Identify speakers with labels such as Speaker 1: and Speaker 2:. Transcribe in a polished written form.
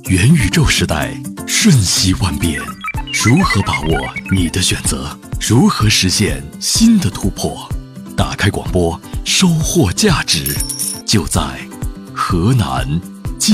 Speaker 1: 元宇宙时代瞬息万变，如何把握你的选择？如何实现新的突破？打开广播，收获价值，就在河南